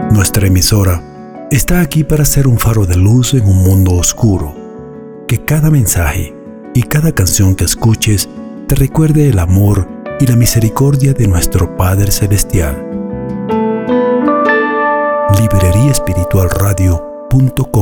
Nuestra emisora está aquí para ser un faro de luz en un mundo oscuro. Que cada mensaje y cada canción que escuches te recuerde el amor y la misericordia de nuestro Padre Celestial. Libreriaespiritualradio.com